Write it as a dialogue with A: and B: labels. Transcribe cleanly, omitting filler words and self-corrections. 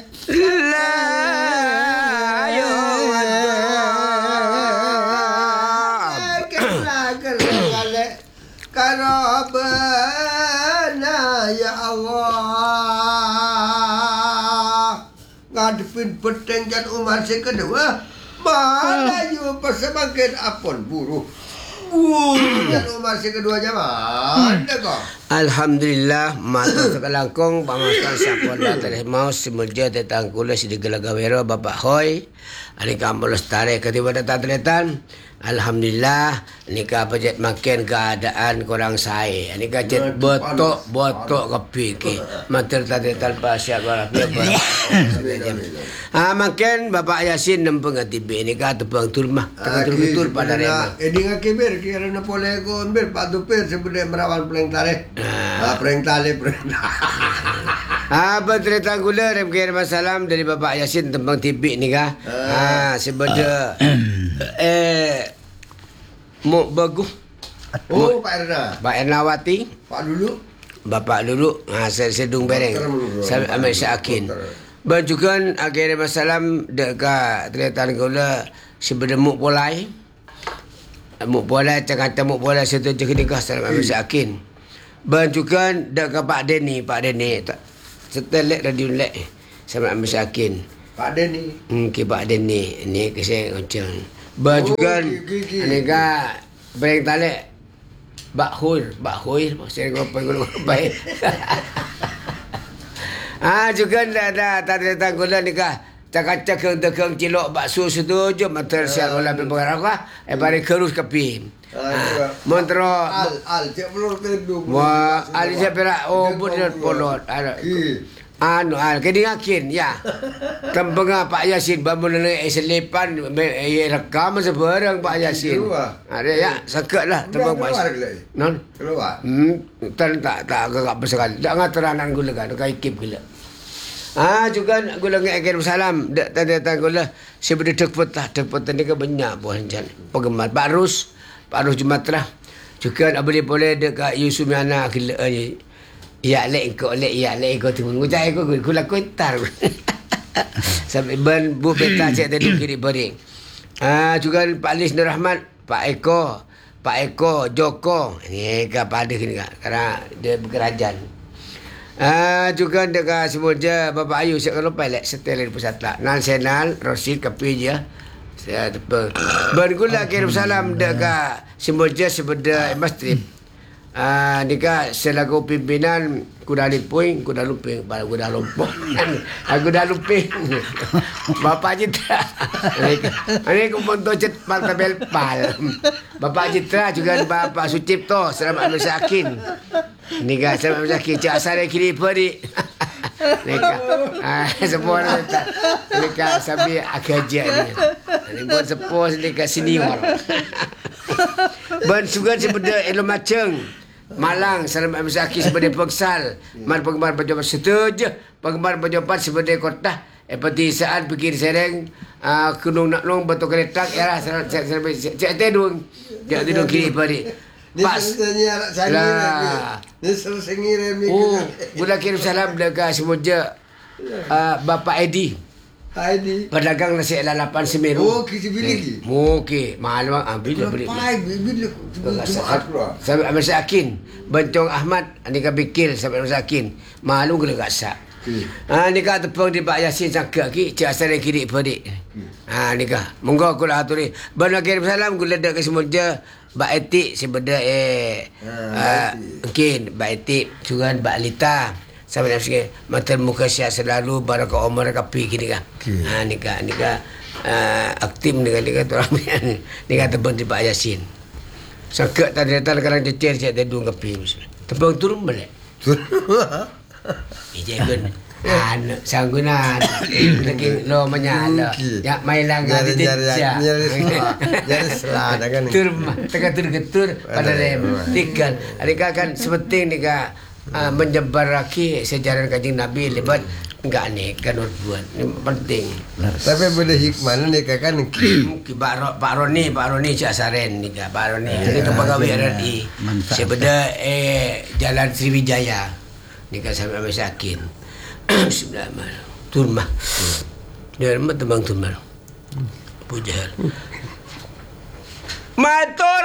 A: La
B: Karabana ya Allah. Ngadepin pertengkaran umat kedua, Melayu persemakin apun buruh. Dan umat keduanya mana kau?
A: Alhamdulillah, mata sekalangkong pamasan sapola terhemau semeja tetang kula sidigelagawero Bapak Hoy. Anika melestari ketiba datang terletan. Alhamdulillah, nika pajet makin keadaan kurang saya. Nika jet botok kepi ke. Mater tadi tanpa syarat makin Bapak Yasin nempeng tibi nika tebang turmah. Tur pada rema.
B: Ini ngakibir kira na pole ko ber padupir sebenarnya merawan peleng tare. Peleng tale.
A: Bercerita gula Remkir Masalam dari Bapak Yasin tembang tibi nika. Sebenarnya Mok bagus.
B: Pak Erna.
A: Pak Ernawati. Bapak dulu. Saya sedung bereng. Saya ambil syakin. Bajukan akhirnya masalam dekat terletak gula sebenarnya muk polai. Muk polai cakap muk polai setuju kenikah saya ambil syakin. Bajukan dekat Pak Denny. Setelek radio lek. Saya ambil syakin.
B: Pak Denny.
A: Pak Denny. Ini saya ucap. Bajukan aneka bereng talek Bakhul maksudnya ngopo baik. Juga ada tadi datang gula nikah cakak-cakang dekang cilok bakso setuju mater siap olah berberapa bari kerus kepi. Montro
B: al cek belum tedung.
A: Wah, al cek perak budut polot. Kini yakin ya. Tempenga Pak Yasin bangun selipan rekam sebarang Pak Yasin. Ada ya, sakatlah tembang Pak Yasin. Non?
B: Keluar.
A: Tak agak besar. Tak ngateranan gula kan, kai kip gula. Juga gula ngakir salam. Tanda gula sebenarnya dek petah ni ke banyak buah jan. Penggemar Pak Rus Jumatlah. Juga boleh dekat Yusumiana gila ni. Ya lek ko tu ngucai ko gula koitar. Sampai ban bu peta cek tadi kiri bering. Juga Pak Lis Nur Rahmat, Pak Eko, Joko. Ni ka pada kini karena dia berkerajaan. Juga dekat semuanya Bapak Ayu saya kalau pelek setelah pusat nasional Rosid Kapi je. Saya tepung. Ban gula kirim salam dekat semuanya sebeda Mastrip. Nika selaku pimpinan kuda luping Bapak Citra ini kumpunto cet partabel pal Bapak Citra juga Bapak Sucipto selamat bersakin nika selamat bersakin cak asal kiri peri nika semua nika sabi akaja ni buat sepos nika senior ban juga sebenarnya elo maceng Malang selamat bersaki sebagai pengsal. Mar penggemar pejabat setuju. Penggemar pejabat sebagai kota. Seperti saat pikir sereng kunung nak long batu kereta era cek tedung. Cek tedung kiri pari. Pas. Lah. Gula kirim salam dekat semuja Bapak Edi. Pedagang nasi lalapan Semeru.
B: Kisi-biligi.
A: Okey, mahal beli. Sampai Ahmad Sakin, Bencong Ahmad, Anika Bikil sampai Ahmad Sakin. Malu gula gasak. Nika tepung di Pak Yasin sangka ki, cak asal kiri pedik. Nika, monggo aku lah aturi. Bana kirim salam gula dak ke semuja Mbak Etik sebeda mungkin Mbak Etik juga Mbak Lita. Sampai nak sikit mata muka sihat selalu barakah umur kapi kini kan. Nika aktif dengan orang nika tebang di Pak Yasin. Sakit tadi datang kadang cecer cek tedung kapi. Tebang turun balik. Ijegun sanggunan lagi lo menyala ya mailang
B: jadi selada kan
A: tur pada rem tikan adika kan sepenting nika menyebaraki sejarah Kanjeng Nabi lebat enggak ni kan buat ni penting.
B: Tapi boleh hikmah ni kan
A: Pak Roni cak saren ni Pak Roni ni pegawai RRI sebeda Jalan Sriwijaya ni kan sampai masakin. Bismillahirrahmanirrahim. Turma. Dia mah tembang turma. Puja. Matur